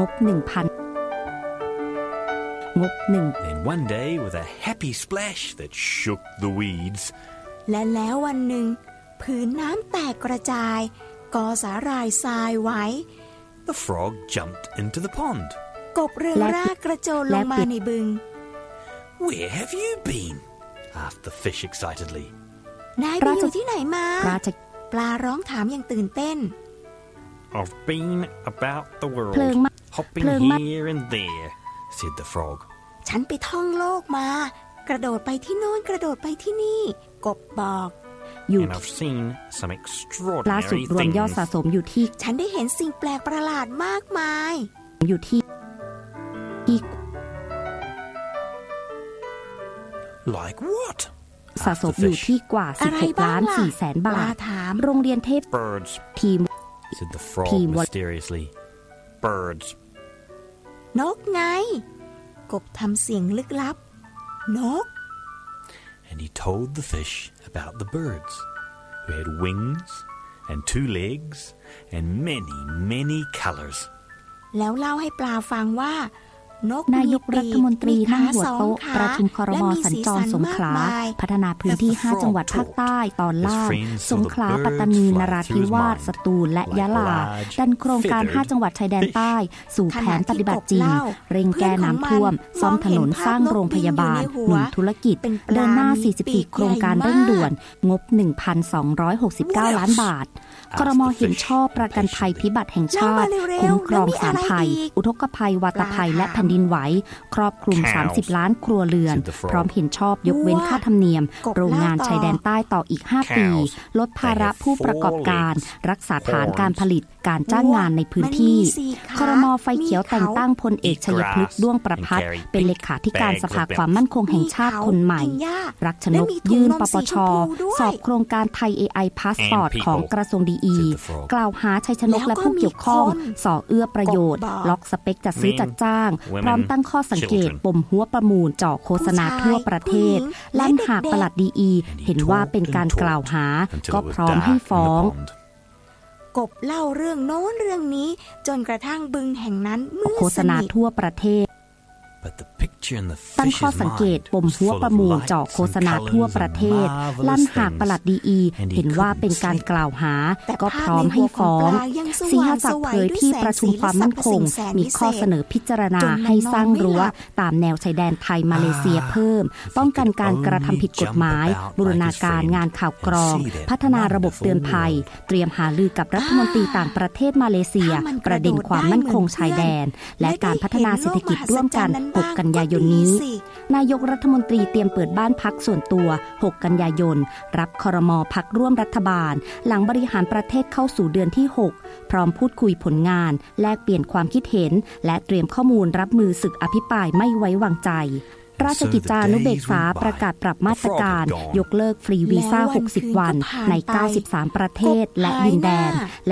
บ 1,000 งบ Then one day with a happy splash that shook the weeds และแล้ววันหนึ่งผืนน้ำแตกกระจายก่อสาหร่ายทรายไว้ The frog jumped into the pond กบเรืองร่ากระโจนลงมาในบึง Where have you been? asked the fish excitedly นายไปอยู่ที่ไหนมาปลาร้องถามอย่างตื่นเต้น I've been about the world hopping here and there said the frog ฉันไปท่องโลกมากระโดดไปที่โน้นกระโดดไปที่นี่กบบอกอยู่ And I've seen some ล่าสุด extraordinary รวมยอด things สะสมอยู่ที่ฉันได้เห็นสิ่งแปลกประหลาดมากมายอยู่ที่ Like what? สะสมอยู่ที่กว่า 16 ล้าน 4 แสนบาทโรงเรียนเทพ Birds ทีม said the frog mysteriously Birds นกไงกบทำเสียงลึกลับนก And he told the fish about the birds who had wings and 2 legs and many colors แล้วเล่าให้ปลาฟังว่านกนายกรัฐมนตรีนั่งหัวโต๊ะประชุมครม.สัญจรสงขลาพัฒนาพื้นที่ 5 จังหวัดภาคใต้ตอนล่างสงขลาปัตตานีนราธิวาสสตูลและยะลาดันโครงการ 5 จังหวัดชายแดนใต้สู่แผนปฏิบัติจริงเร่งแก้น้ำท่วมซ่อมถนนสร้างโรงพยาบาลหนุนธุรกิจเดินหน้า 44 โครงการเร่งด่วนงบ 1,269 ล้านบาทครม.เห็นชอบประกันภัยพิบัติแห่งชาติคุ้มครองสาธารณภัยอุทกภัยวาตภัยและแผ่นดินไหวครอบคลุม30 ล้านครัวเรือนพร้อมเห็นชอบยกเว้นค่าธรรมเนียมโรงงานชายแดนใต้ต่ออีก5ปีลดภาระผู้ประกอบการรักษาฐานการผลิตการจ้างงานในพื้นที่ครม.ไฟเขียวแต่งตั้งพลเอกชัยพฤกษ์ด้วงประภัสเป็นเลขาธิการสภาความมั่นคงแห่งชาติคนใหม่รักชนกยื่นปปช.สอบโครงการไทย AI Passport ของกระทรวงดีกล่าวหาชัยชนกและผู้เกี่ยวข้องส่อเอื้อประโยชน์ล็อกสเปคจัดซื้อจัดจ้างพร้อมตั้งข้อสังเกตปมหัวประมูลเจาะโฆษณาทั่วประเทศลั่นหากปลัดดีเห็นว่าเป็นการกล่าวหาก็พร้อมให้ฟ้องกบเล่าเรื่องโน้นเรื่องนี้จนกระทั่งบึงแห่งนั้นมืดสนิทโฆษณาทั่วประเทศตั้งข้อสังเกตปมหัวประมูลเจาะโฆษณาทั่วประเทศลั่นหากปลัดดีเห็นว่าเป็นการกล่าวหาก็พร้อมให้ฟ้องศรีหศักดิ์เผยที่ประชุมความมั่นคงมีข้อเสนอพิจารณาให้สร้างรั้วตามแนวชายแดนไทยมาเลเซียเพิ่มป้องกันการกระทำผิดกฎหมายบูรณาการงานข่าวกรองพัฒนาระบบเตือนภัยเตรียมหารือกับรัฐมนตรีต่างประเทศมาเลเซียประเด็นความมั่นคงชายแดนและการพัฒนาเศรษฐกิจร่วมกัน6 กันยายนนี้นายกรัฐมนตรีเตรียมเปิดบ้านพักส่วนตัว6 กันยายนรับครม.พรรคร่วมรัฐบาลหลังบริหารประเทศเข้าสู่เดือนที่6พร้อมพูดคุยผลงานแลกเปลี่ยนความคิดเห็นและเตรียมข้อมูลรับมือศึกอภิปรายไม่ไว้วางใจราชกิจจานุเบกษาประกาศปรับมาตรการยกเลิกฟรีวีซ่า60 วันใน93 ประเทศและดินแดน